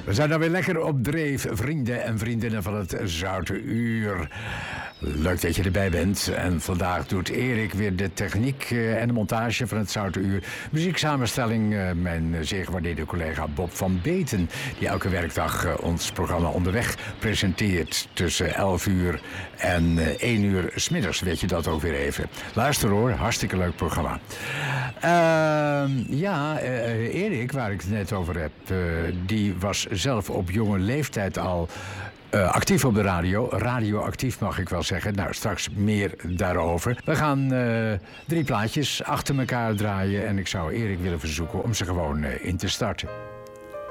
We zijn dan weer lekker op dreef, vrienden en vriendinnen van het Zoute Uur. Leuk dat je erbij bent. En vandaag doet Erik weer de techniek en de montage van het Zoute Uur. Muzieksamenstelling, mijn zeer gewaardeerde collega Bob van Beten, die elke werkdag ons programma Onderweg presenteert tussen 11 uur en 1 uur 's middags. Weet je dat ook weer even. Luister hoor, hartstikke leuk programma. Erik, waar ik het net over heb, die was zelf op jonge leeftijd al actief op de radio. Radioactief mag ik wel zeggen. Nou, straks meer daarover. We gaan 3 plaatjes achter elkaar draaien en ik zou Erik willen verzoeken om ze gewoon in te starten.